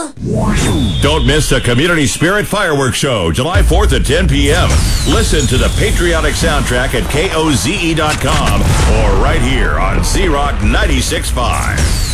Bill. Don't miss the Community Spirit Fireworks Show, July 4th at 10 p.m. Listen to the patriotic soundtrack at KOZE.com or right here on Z-Rock 96.5.